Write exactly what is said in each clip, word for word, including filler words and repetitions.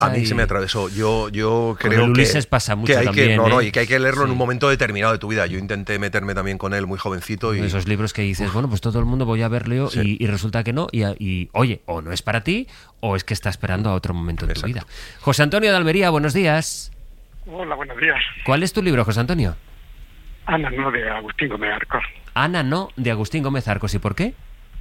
A mí y... se me atravesó. Yo, yo creo con el que, Ulises pasa mucho que hay también, que no, ¿eh? no, y que hay que leerlo sí. en un momento determinado de tu vida. Yo intenté meterme también con él muy jovencito. Y esos libros que dices, bueno, pues todo el mundo voy a verlo sí. y, y resulta que no. Y, y oye, o no es para ti o es que está esperando a otro momento en Exacto. tu vida. José Antonio de Almería, buenos días. Hola, buenos días. ¿Cuál es tu libro, José Antonio? Ana no, de Agustín Gómez Arcos. Ana no, de Agustín Gómez Arcos. ¿Y por qué?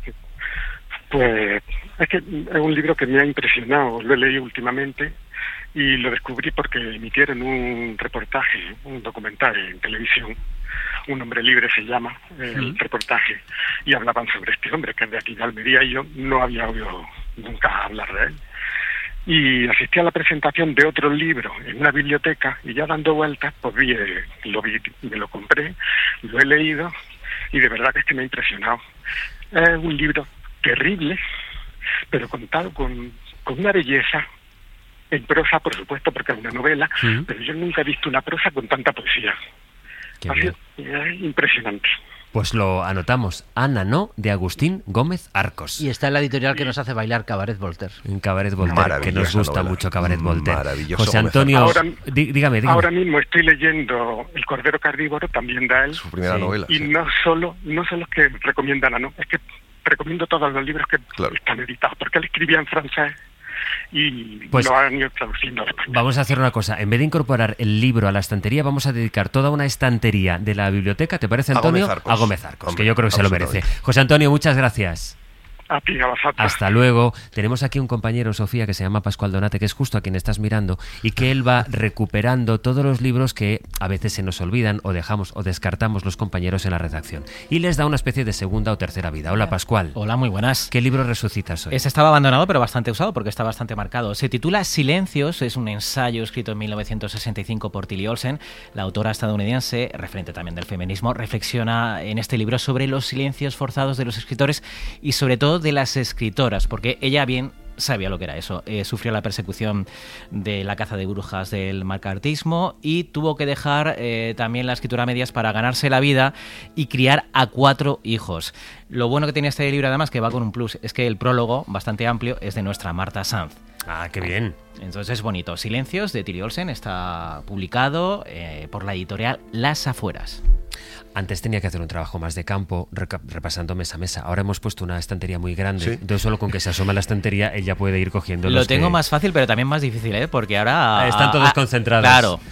Pues es que es un libro que me ha impresionado. Lo he leído últimamente y lo descubrí porque emitieron un reportaje, un documental en televisión. Un hombre libre se llama el sí. reportaje, y hablaban sobre este hombre que es de aquí de Almería y yo no había oído nunca hablar de él. Y asistí a la presentación de otro libro en una biblioteca y ya dando vueltas, pues vi, lo vi, me lo compré, lo he leído y de verdad que es que me ha impresionado. Es un libro terrible, pero contado con, con una belleza, en prosa por supuesto porque es una novela, ¿sí? Pero yo nunca he visto una prosa con tanta poesía. Así, es impresionante. Pues lo anotamos. Ana no, de Agustín Gómez Arcos. Y está en la editorial que nos hace bailar Cabaret Voltaire. En Cabaret Voltaire, que nos gusta novela. mucho Cabaret Voltaire. Maravilloso. José Antonio, ahora, dí, dígame, dígame. Ahora mismo estoy leyendo El Cordero Carnívoro, también de él. Su primera sí. novela. Y sí. no solo no son los que recomiendan a no, es que recomiendo todos los libros que claro. están editados, porque él escribía en francés y pues lo han ido traduciendo. Vamos a hacer una cosa, en vez de incorporar el libro a la estantería, vamos a dedicar toda una estantería de la biblioteca, ¿te parece, Antonio? A Gómez Arcos, a Gómez Arcos que yo creo que se lo merece. José Antonio, muchas gracias. A ti, a vosotros. Hasta luego. Tenemos aquí un compañero, Sofía, que se llama Pascual Donate, que es justo a quien estás mirando, y que él va recuperando todos los libros que a veces se nos olvidan o dejamos o descartamos los compañeros en la redacción. Y les da una especie de segunda o tercera vida. Hola, Pascual. Hola, muy buenas. ¿Qué libro resucitas hoy? Este estaba abandonado, pero bastante usado, porque está bastante marcado. Se titula Silencios, es un ensayo escrito en mil novecientos sesenta y cinco por Tilly Olsen. La autora estadounidense, referente también del feminismo, reflexiona en este libro sobre los silencios forzados de los escritores y sobre todo de las escritoras, porque ella bien sabía lo que era eso. Eh, sufrió la persecución de la caza de brujas del macartismo y tuvo que dejar eh, también la escritura a medias para ganarse la vida y criar a cuatro hijos. Lo bueno que tiene este libro, además, que va con un plus, es que el prólogo, bastante amplio, es de nuestra Marta Sanz. Ah, qué bien. Entonces es bonito. Silencios, de Tilly Olsen, está publicado eh, por la editorial Las Afueras. Antes tenía que hacer un trabajo más de campo, reca- repasando mesa a mesa. Ahora hemos puesto una estantería muy grande. ¿Sí? Entonces solo con que se asome la estantería, él ya puede ir cogiendo Lo los tengo que... más fácil, pero también más difícil, ¿eh? Porque ahora... Están todos ah, concentrados. Claro.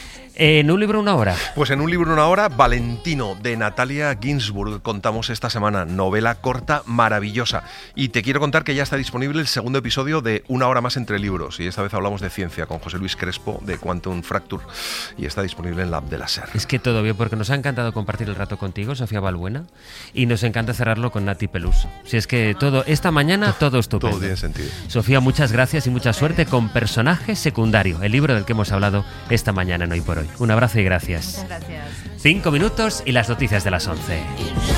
En un libro una hora. Pues en un libro una hora, Valentino, de Natalia Ginsburg, contamos esta semana, novela corta maravillosa. Y te quiero contar que ya está disponible el segundo episodio de Una hora más entre libros, y esta vez hablamos de ciencia con José Luis Crespo de Quantum Fracture, y está disponible en la app de la SER. Es que todo bien, porque nos ha encantado compartir el rato contigo, Sofía Balbuena, y nos encanta cerrarlo con Nati Peluso. Si es que todo, esta mañana todo estupendo. Todo tiene sentido. Sofía, muchas gracias y mucha suerte con Personaje Secundario, el libro del que hemos hablado esta mañana en Hoy por Hoy. Un abrazo y gracias. Muchas gracias. Cinco minutos y las noticias de las once.